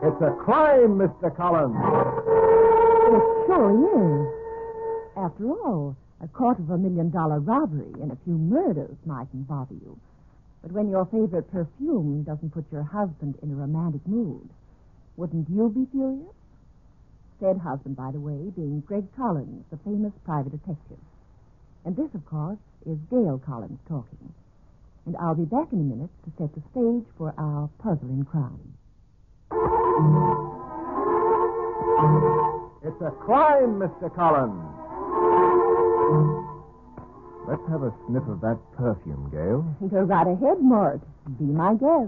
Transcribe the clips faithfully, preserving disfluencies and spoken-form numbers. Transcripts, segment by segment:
It's a crime, Mister Collins. It surely is. After all, a quarter of a million dollar robbery and a few murders mightn't bother you. But when your favorite perfume doesn't put your husband in a romantic mood, wouldn't you be furious? Said husband, by the way, being Greg Collins, the famous private detective. And this, of course, is Gail Collins talking. And I'll be back in a minute to set the stage for our puzzling crime. It's a crime, Mister Collins. Let's have a sniff of that perfume, Gail. Go right ahead, Mort. Be my guest.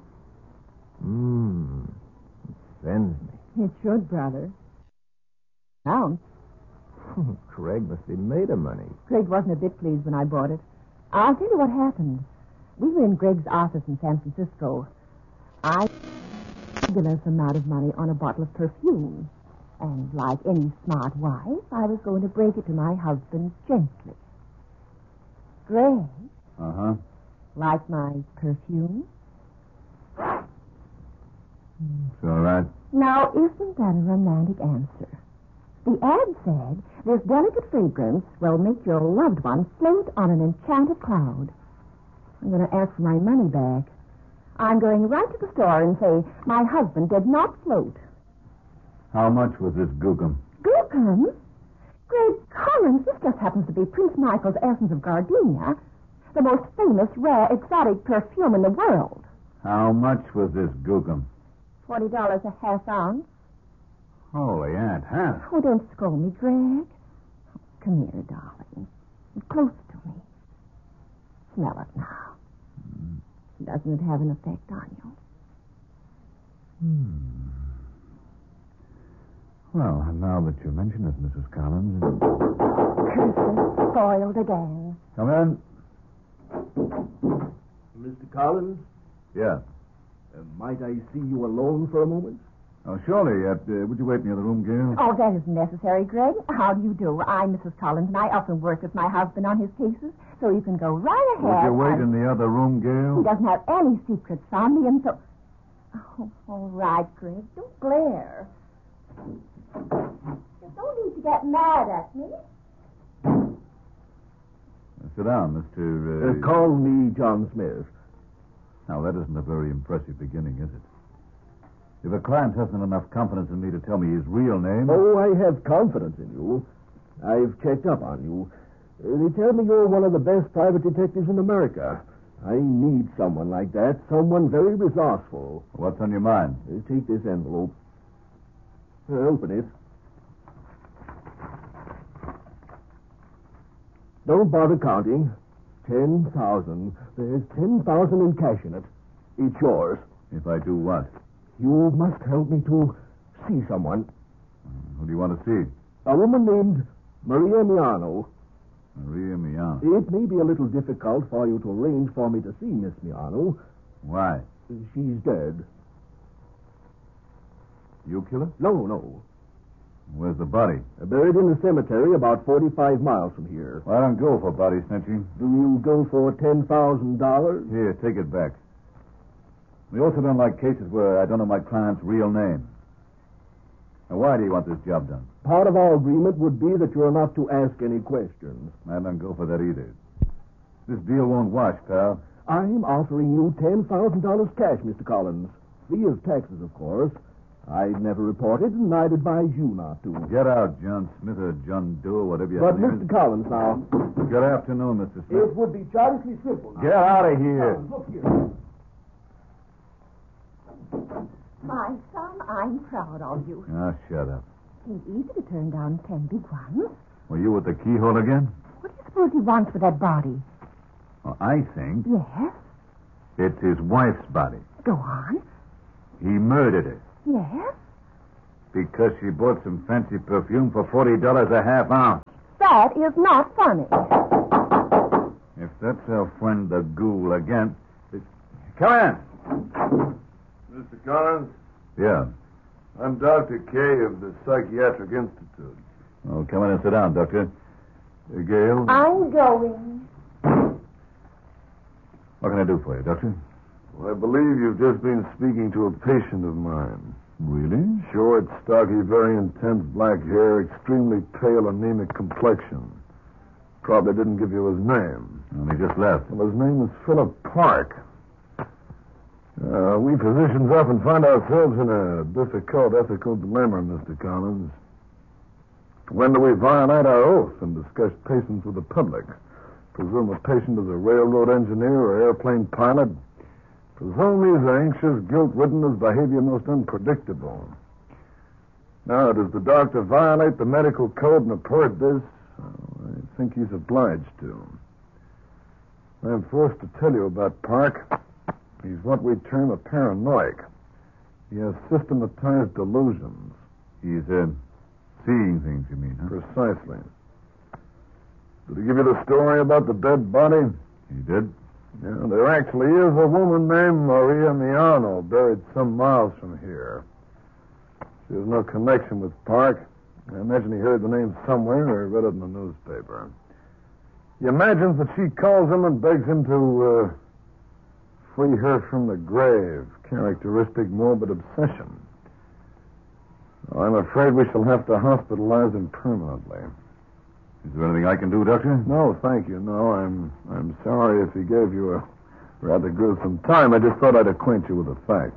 Mmm. It sends me. It should, brother. Ounce. Craig must be made of money. Greg wasn't a bit pleased when I bought it. I'll tell you what happened. We were in Greg's office in San Francisco. I spent a regular amount of money on a bottle of perfume. And like any smart wife, I was going to break it to my husband gently. Greg, Uh-huh. like my perfume? It's all right. Now, isn't that a romantic answer? The ad said this delicate fragrance will make your loved one float on an enchanted cloud. I'm going to ask for my money back. I'm going right to the store and say my husband did not float. How much was this gookum? Gookum? Greg Collins, this just happens to be Prince Michael's Essence of Gardenia, the most famous, rare, exotic perfume in the world. How much was this gookum? Forty dollars a half ounce. Holy Aunt Hannah. Oh, don't scold me, Greg. Come here, darling. Close to me. Smell it now. Mm. Doesn't it have an effect on you? Hmm. Well, now that you mention it, Missus Collins... Curses, spoiled again. Come in. Mister Collins? Yeah. Uh, might I see you alone for a moment? Oh, surely. Uh, uh, would you wait in the other room, Gail? Oh, that isn't necessary, Greg. How do you do? I'm Missus Collins, and I often work with my husband on his cases, so you can go right ahead. Would you wait and... in the other room, Gail? He doesn't have any secrets on me, and so... Oh, all right, Greg. Don't glare. You don't need to get mad at me. Uh, sit down, Mister... Uh... Uh, call me John Smith. Now, that isn't a very impressive beginning, is it? If a client hasn't enough confidence in me to tell me his real name... Oh, I have confidence in you. I've checked up on you. Uh, they tell me you're one of the best private detectives in America. I need someone like that, someone very resourceful. What's on your mind? Uh, take this envelope. Uh, open it. Don't bother counting. Ten thousand. There's ten thousand in cash in it. It's yours. If I do what? You must help me to see someone. Who do you want to see? A woman named Maria Miano. Maria Miano. It may be a little difficult for you to arrange for me to see Miss Miano. Why? She's dead. You kill her? No, no. Where's the body? Buried in the cemetery about forty-five miles from here. Well, I don't go for body snatching. Do you go for ten thousand dollars? Here, take it back. We also don't like cases where I don't know my client's real name. Now, why do you want this job done? Part of our agreement would be that you're not to ask any questions. I don't go for that either. This deal won't wash, pal. I'm offering you ten thousand dollars cash, Mister Collins. Free of taxes, of course. I'd never reported, and I'd advise you not to. Get out, John Smith or John Doe, or whatever you But, have to Mister Collins, now... Good afternoon, Mister Smith. It would be childishly simple now. Get out of here. Collins, look here. My son, I'm proud of you. Ah, shut up. It's easy to turn down ten big ones. Were you with the keyhole again? What do you suppose he wants with that body? Well, I think Yes? it's his wife's body. Go on. He murdered her Yes? because she bought some fancy perfume for forty dollars a half ounce. That is not funny. If that's our friend the ghoul again... Come in. Mister Collins, Yeah. I'm Doctor Kay of the Psychiatric Institute. Oh, come in and sit down, Doctor. Uh, Gail? I'm going. What can I do for you, Doctor? Well, I believe you've just been speaking to a patient of mine. Really? Short, stocky, very intense black hair, extremely pale, anemic complexion. Probably didn't give you his name. Well, he just left. Well, his name is Philip Park. Uh, we physicians often find ourselves in a difficult ethical dilemma, Mister Collins. When do we violate our oath and discuss patients with the public? Presume a patient is a railroad engineer or airplane pilot? Presume he's anxious, guilt-ridden, his behavior most unpredictable. Now, does the doctor violate the medical code and report this? Oh, I think he's obliged to. I'm forced to tell you about Park. He's what we term a paranoiac. He has systematized delusions. He's, uh, seeing things, you mean, huh? Precisely. Did he give you the story about the dead body? He did? Yeah, there actually is a woman named Maria Miano buried some miles from here. She has no connection with Park. I imagine he heard the name somewhere or read it in the newspaper. He imagines that she calls him and begs him to uh, free her from the grave. Characteristic morbid obsession. I'm afraid we shall have to hospitalize him permanently. Is there anything I can do, Doctor? No, thank you. No, I'm I'm sorry if he gave you a rather gruesome time. I just thought I'd acquaint you with the facts.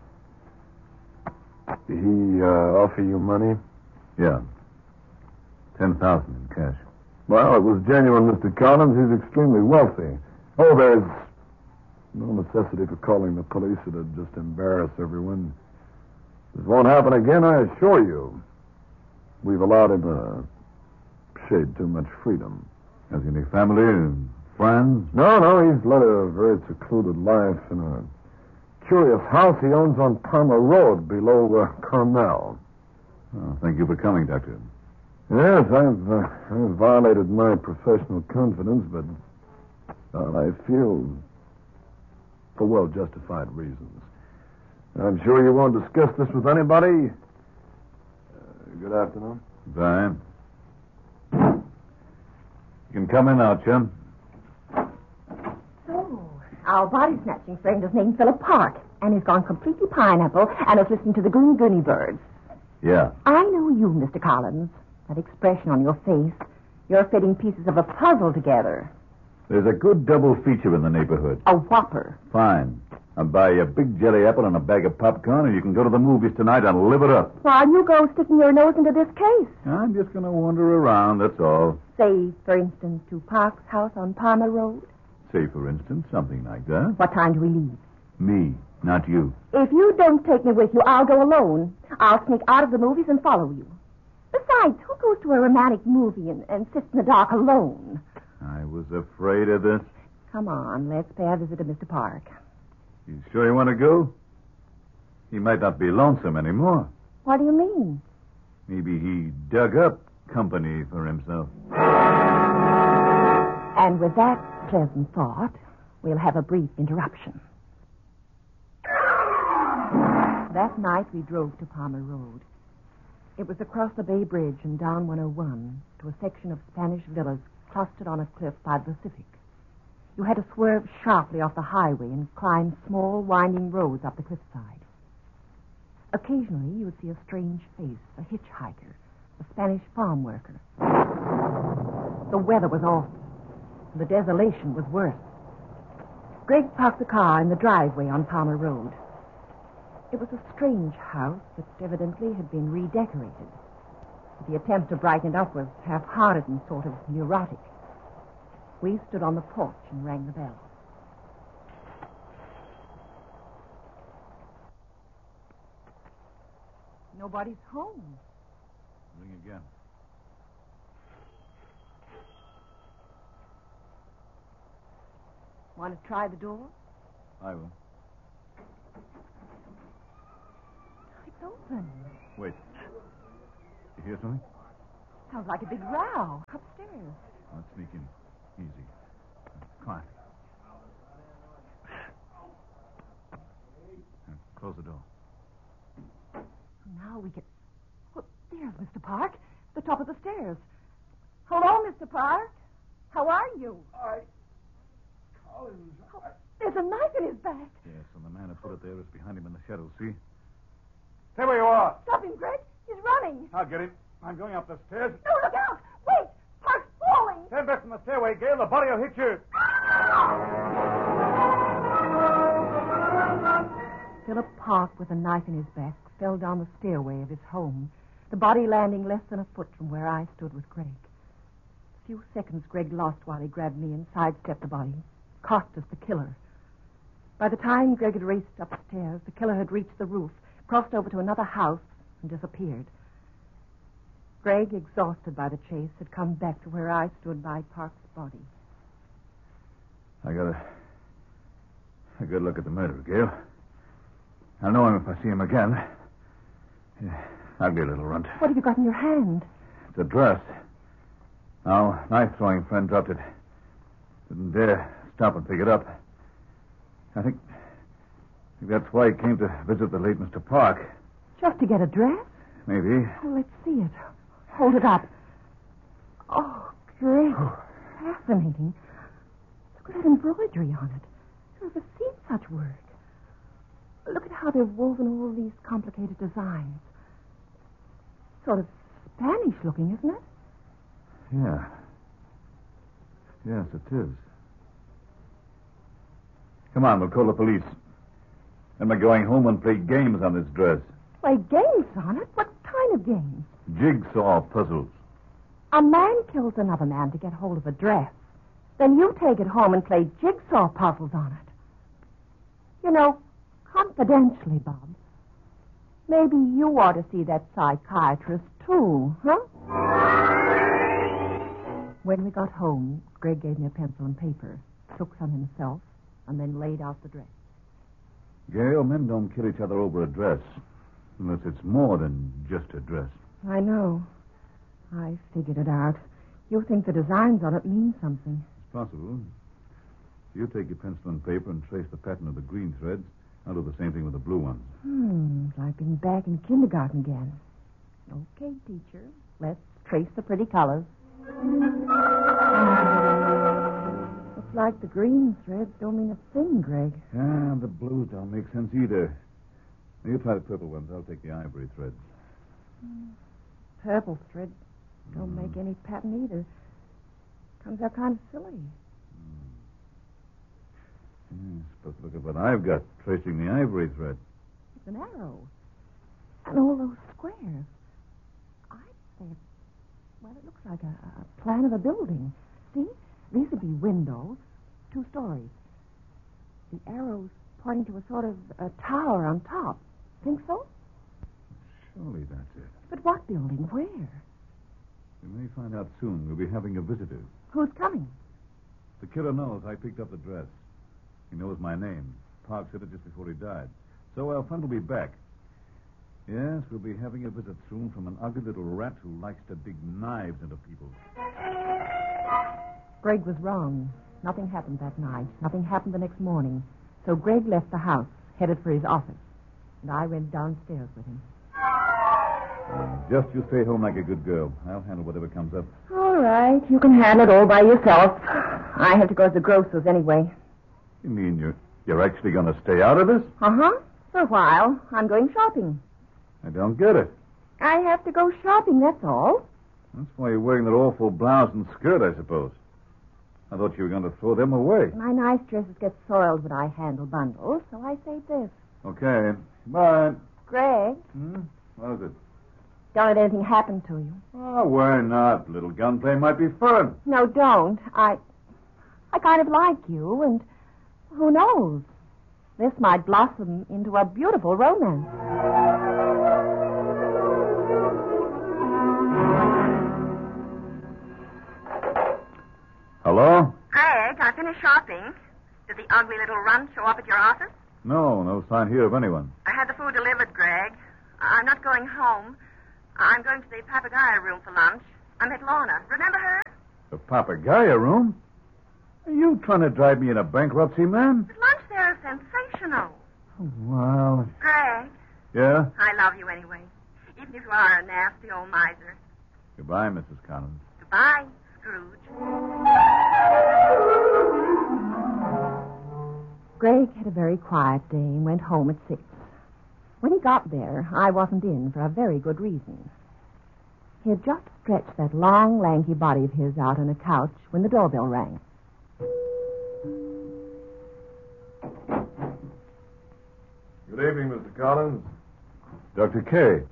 Did he uh, offer you money? Yeah. Ten thousand in cash. Well, it was genuine, Mister Collins. He's extremely wealthy. Oh, there's no necessity for calling the police. It'd just embarrass everyone. This won't happen again, I assure you. We've allowed him a shade too much freedom. Has he any family and friends? No, no, he's led a very secluded life in a curious house he owns on Palmer Road below uh, Carmel. Oh, thank you for coming, Doctor. Yes, I've, uh, I've violated my professional confidence, but uh, I feel for well-justified reasons. I'm sure you won't discuss this with anybody. Uh, good afternoon. Bye. You can come in now, Chum. So, our body-snatching friend is named Philip Park, and he's gone completely pineapple and is listening to the Goony Goony birds. Yeah. I know you, Mister Collins. That expression on your face. You're fitting pieces of a puzzle together. There's a good double feature in the neighborhood. A whopper. Fine. I'll buy you a big jelly apple and a bag of popcorn, and you can go to the movies tonight and live it up. While you go sticking your nose into this case. I'm just going to wander around, that's all. Say, for instance, to Park's house on Palmer Road. Say, for instance, something like that. What time do we leave? Me, not you. If you don't take me with you, I'll go alone. I'll sneak out of the movies and follow you. Besides, who goes to a romantic movie and, and sits in the dark alone? I was afraid of this. Come on, let's pay a visit to Mister Park. You sure you want to go? He might not be lonesome anymore. What do you mean? Maybe he dug up company for himself. And with that pleasant thought, we'll have a brief interruption. That night we drove to Palmer Road. It was across the Bay Bridge and down one oh one to a section of Spanish villas clustered on a cliff by the Pacific. You had to swerve sharply off the highway and climb small, winding roads up the cliffside. Occasionally, you would see a strange face, a hitchhiker, a Spanish farm worker. The weather was awful. The desolation was worse. Greg parked the car in the driveway on Palmer Road. It was a strange house that evidently had been redecorated. The attempt to brighten it up was half-hearted and sort of neurotic. We stood on the porch and rang the bell. Nobody's home. Ring again. Want to try the door? I will. It's open. Wait. You hear something? Sounds like a big row upstairs. Let's sneak in. Easy. Quiet. Now, close the door. Now we can... Well, there's Mister Park, the top of the stairs. Hello, Mister Park. How are you? I... Collins, I... There's a knife in his back. Yes, and the man who put it there is behind him in the shadows, see? Stay where you are. Stop him, Greg. He's running. I'll get him. I'm going up the stairs. No, look out. Wait. Park's falling. Stand back from the stairway, Gail. The body will hit you. Philip Park, with a knife in his back, fell down the stairway of his home, the body landing less than a foot from where I stood with Greg. A few seconds Greg lost while he grabbed me and sidestepped the body. Cost us the killer. By the time Greg had raced upstairs, the killer had reached the roof, crossed over to another house, and disappeared. Greg, exhausted by the chase, had come back to where I stood by Park's body. I got a, a good look at the murderer, Gail. I'll know him if I see him again. Yeah, ugly little runt. What have you got in your hand? It's a dress. Our knife-throwing friend dropped it. Didn't dare stop and pick it up. I think, I think that's why he came to visit the late Mister Park. Just to get a dress? Maybe. Oh, let's see it. Hold it up. Oh, Greg. Fascinating. Look at that embroidery on it. I've never seen such work. Look at how they've woven all these complicated designs. Sort of Spanish looking, isn't it? Yeah. Yes, it is. Come on, we'll call the police. Then we're going home and play games on this dress. Play games on it? What kind of games? Jigsaw puzzles. A man kills another man to get hold of a dress. Then you take it home and play jigsaw puzzles on it. You know, confidentially, Bob, maybe you ought to see that psychiatrist, too, huh? When we got home, Greg gave me a pencil and paper, took some himself, and then laid out the dress. Gail, men don't kill each other over a dress, unless it's more than just a dress. I know. I figured it out. You think the designs on it mean something. It's possible. You take your pencil and paper and trace the pattern of the green threads. I'll do the same thing with the blue ones. Hmm, it's like being back in kindergarten again. Okay, teacher. Let's trace the pretty colors. Looks like the green threads don't mean a thing, Greg. Yeah, the blues don't make sense either. Now, you try the purple ones. I'll take the ivory threads. Purple threads don't Mm. make any pattern either. Comes out kind of silly. Yeah, supposed to look at what I've got, tracing the ivory thread. It's an arrow. And all those squares. I'd say it's, well, it looks like a, a plan of a building. See? These would be windows, two stories. The arrows pointing to a sort of a tower on top. Think so? Surely that's it. But what building? Where? We may find out soon. We'll be having a visitor. Who's coming? The killer knows I picked up the dress. He knows my name. Park said it just before he died. So our friend will be back. Yes, we'll be having a visit soon from an ugly little rat who likes to dig knives into people. Greg was wrong. Nothing happened that night. Nothing happened the next morning. So Greg left the house, headed for his office. And I went downstairs with him. Just you stay home like a good girl. I'll handle whatever comes up. All right. You can handle it all by yourself. I have to go to the grocer's anyway. You mean you're, you're actually going to stay out of this? Uh-huh. For a while. I'm going shopping. I don't get it. I have to go shopping, that's all. That's why you're wearing that awful blouse and skirt, I suppose. I thought you were going to throw them away. My nice dresses get soiled when I handle bundles, so I say this. Okay. Bye. Greg, Hmm? What is it? don't let anything happen to you. Oh, why not? Little gunplay might be fun. No, don't. I... I kind of like you, and who knows? This might blossom into a beautiful romance. Hello? Greg, I finished shopping. Did the ugly little runt show up at your office? No, no sign here of anyone. I had the food delivered, Greg. I'm not going home. I'm going to the Papagayo room for lunch. I met Lorna. Remember her? The Papagayo room? Are you trying to drive me into bankruptcy, man? The lunch there is sensational. Well, Greg, yeah? I love you anyway. Even if you are a nasty old miser. Goodbye, Missus Collins. Goodbye, Scrooge. Greg had a very quiet day and went home at six. When he got there, I wasn't in for a very good reason. He had just stretched that long, lanky body of his out on a couch when the doorbell rang. Good evening, Mister Collins. Doctor Kay.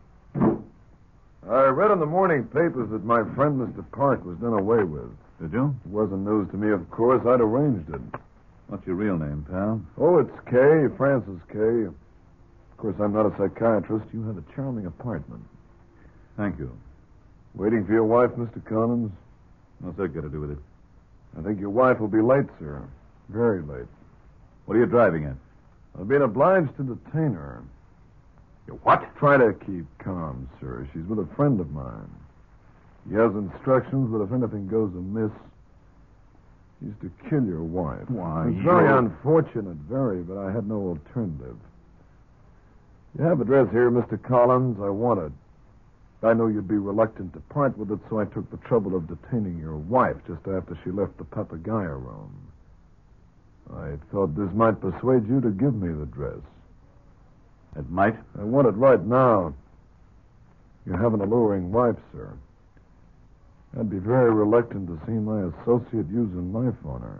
I read in the morning papers that my friend Mister Park was done away with. Did you? It wasn't news to me, of course. I'd arranged it. What's your real name, pal? Oh, it's Kay, Francis Kay. Of course, I'm not a psychiatrist. You have a charming apartment. Thank you. Waiting for your wife, Mister Collins? What's that got to do with it? I think your wife will be late, sir. Very late. What are you driving at? I've been obliged to detain her. You what? Try to keep calm, sir. She's with a friend of mine. He has instructions that if anything goes amiss, he's to kill your wife. Why, It's very you're- unfortunate, very, but I had no alternative. You have address here, Mister Collins. I wanted. I know you'd be reluctant to part with it, so I took the trouble of detaining your wife just after she left the Papagayo room. I thought this might persuade you to give me the dress. It might. I want it right now. You have an alluring wife, sir. I'd be very reluctant to see my associate use a knife on her.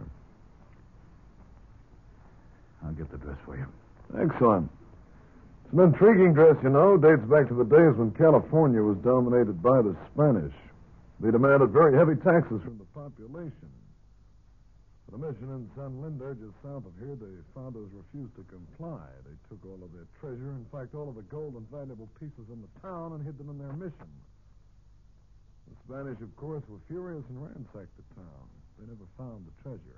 I'll get the dress for you. Excellent. It's an intriguing dress, you know. Dates back to the days when California was dominated by the Spanish. They demanded very heavy taxes from the population. At a mission in San Linda, just south of here, the founders refused to comply. They took all of their treasure, in fact, all of the gold and valuable pieces in the town, and hid them in their mission. The Spanish, of course, were furious and ransacked the town. They never found the treasure.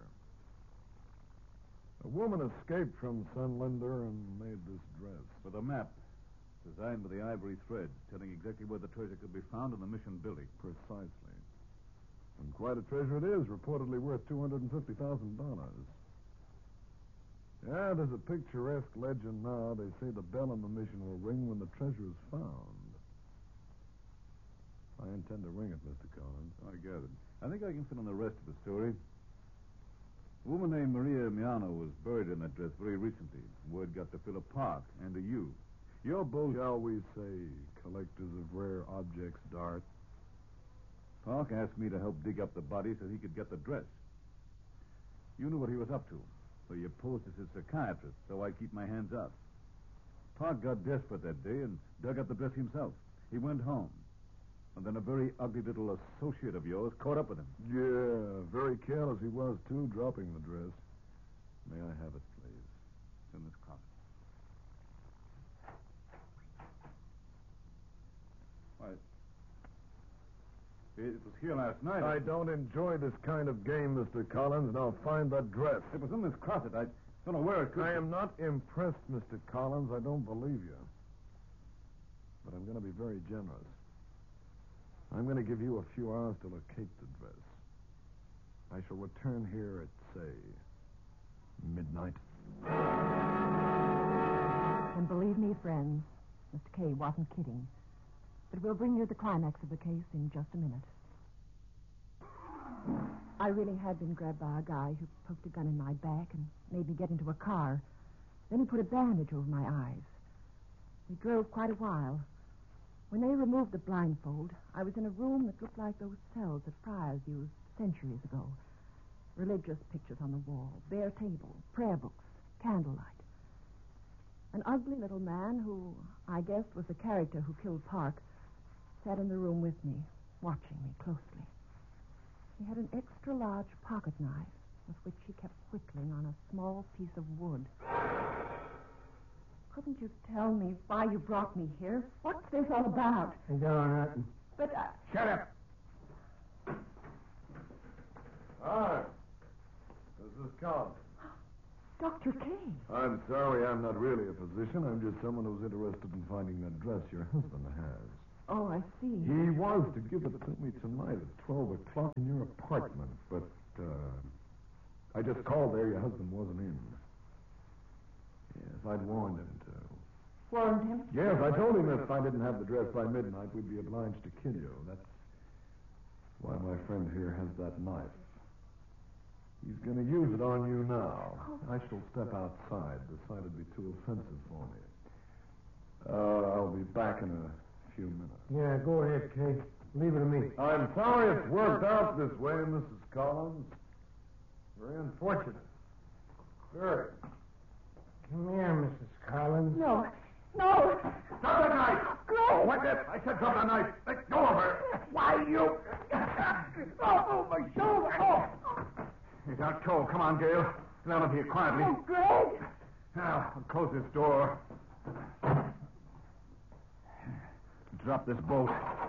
A woman escaped from San Linda and made this dress. With a map, designed with the ivory thread, telling exactly where the treasure could be found in the mission building. Precisely. And quite a treasure it is, reportedly worth two hundred fifty thousand dollars. Yeah, there's a picturesque legend now. They say the bell in the mission will ring when the treasure is found. I intend to ring it, Mister Collins. I gathered. I think I can fill in the rest of the story. A woman named Maria Miano was buried in that dress very recently. Word got to Philip Park and to you. You're both... Shall we say collectors of rare objects, Dart? Park asked me to help dig up the body so he could get the dress. You knew what he was up to, so you posed as his psychiatrist, so I keep my hands up. Park got desperate that day and dug up the dress himself. He went home. And then a very ugly little associate of yours caught up with him. Yeah, very careless he was, too, dropping the dress. May I have it, please? It's in this closet. Why, it was here last night. I don't enjoy this kind of game, Mister Collins. Now find that dress. It was in this closet. I don't know where it could I be. am not impressed, Mister Collins. I don't believe you. But I'm going to be very generous. I'm going to give you a few hours to locate the dress. I shall return here at, say, midnight. And believe me, friends, Mister Kay wasn't kidding. But we'll bring you the climax of the case in just a minute. I really had been grabbed by a guy who poked a gun in my back and made me get into a car. Then he put a bandage over my eyes. We drove quite a while. When they removed the blindfold, I was in a room that looked like those cells that friars used centuries ago. Religious pictures on the wall, bare table, prayer books, candlelight. An ugly little man who, I guessed, was the character who killed Park, sat in the room with me, watching me closely. He had an extra-large pocket knife with which he kept whittling on a small piece of wood. Couldn't you tell me why you brought me here? What's this all about? I don't know. But, uh... Shut up. Hi. This is Collins. Doctor Kay. I'm sorry I'm not really a physician. I'm just someone who's interested in finding that dress your husband has. Oh, I see. He was to give it to me tonight at twelve o'clock in your apartment, but uh, I just called there. Your husband wasn't in. Yes, I'd warned him to. Warned him? Yes, I told him if I didn't have the dress by midnight, we'd be obliged to kill you. That's why my friend here has that knife. He's going to use it on you now. I shall step outside. The sight would be too offensive for me. back in a few minutes. Yeah, go ahead, Kay. Leave it to me. I'm sorry it's worked out this way, Missus Collins. Very unfortunate. Very. Come here, Missus Collins. No. No. Drop that knife! Greg! What that? I said drop that knife. Let go of her. Why, you... Oh, my shoulder. Oh. He's out cold. Come on, Gail. Get out of here quietly. Oh, Greg! Now, I'll close this door. Drop this bolt.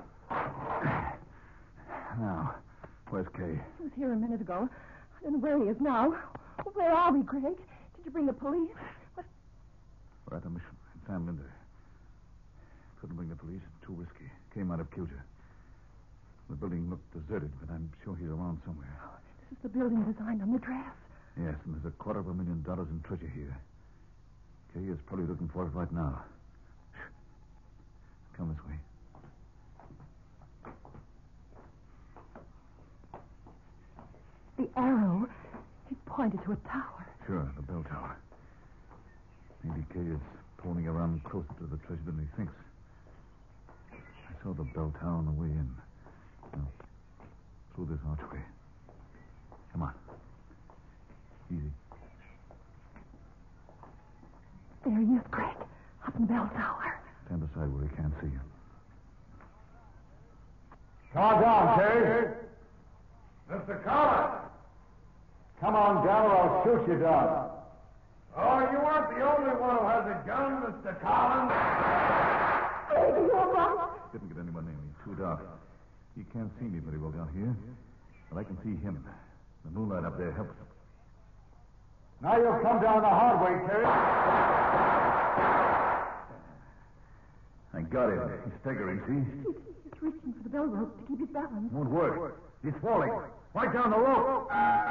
Now, where's Kay? He was here a minute ago. I don't know where he is now. Where are we, Greg? Did you bring the police? What? We're at the mission in San Linda. Couldn't bring the police. Too risky. Kay might have killed her. The building looked deserted, but I'm sure he's around somewhere. Oh, this is the building designed on the dress. Yes, and there's a quarter of a million dollars in treasure here. Kay is probably looking for it right now. Shh. Come this way. The arrow, it pointed to a tower. Sure, the bell tower. Maybe Kay is pulling around closer to the treasure than he thinks. I saw the bell tower on the way in. Now, through this archway. Come on. Easy. There he is, Greg, up in the bell tower. Stand aside where he can't see you. Calm down, Kay. Mister Collins. Come on down or I'll shoot you down. Oh, you aren't the only one who has a gun, Mister Collins. Greg, you all right? Didn't get anyone in. He's too dark. He can't see me very well down here, but I can see him. The moonlight up there helps him. Now you'll come down the hard way, Kay. I got him. He's staggering, see? He's, he's reaching for the bell rope to keep his balance. Won't work. He's falling. Right down the rope.